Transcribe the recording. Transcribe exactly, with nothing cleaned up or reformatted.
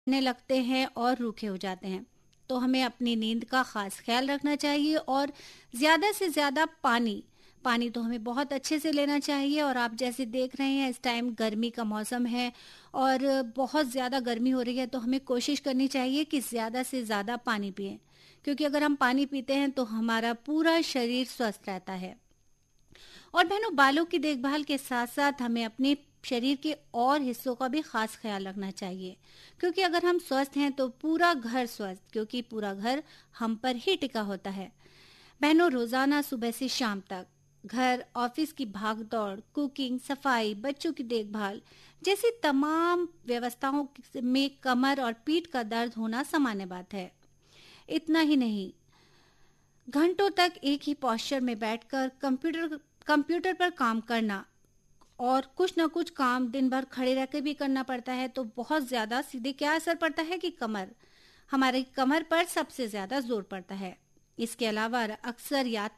ने लगते हैं और रूखे हो जाते हैं। तो हमें अपनी नींद का खास ख्याल रखना चाहिए और ज्यादा से ज्यादा पानी पानी तो हमें बहुत अच्छे से लेना चाहिए। और आप जैसे देख रहे हैं इस टाइम गर्मी का मौसम है और बहुत ज्यादा गर्मी हो रही है, तो हमें कोशिश करनी चाहिए कि ज्यादा से ज्यादा पानी पिएं, क्योंकि अगर हम पानी पीते हैं तो हमारा पूरा शरीर स्वस्थ रहता है। और बहनों, बालों की देखभाल के साथ साथ हमें अपने शरीर के और हिस्सों का भी खास ख्याल रखना चाहिए, क्योंकि अगर हम स्वस्थ हैं तो पूरा घर स्वस्थ, क्योंकि पूरा घर हम पर ही टिका होता है। बहनों, रोजाना सुबह से शाम तक घर, ऑफिस की भागदौड़, कुकिंग, सफाई, बच्चों की देखभाल जैसी तमाम व्यवस्थाओं में कमर और पीठ का दर्द होना सामान्य बात है। इतना ही नहीं, घंटों तक एक ही पोस्चर में बैठकर कंप्यूटर कंप्यूटर पर काम करना और कुछ ना कुछ काम दिन भर खड़े रह के भी करना पड़ता है, तो बहुत ज्यादा सीधे क्या असर पड़ता है कि कमर हमारी कमर पर सबसे ज्यादा जोर पड़ता है। इसके अलावा अक्सर याद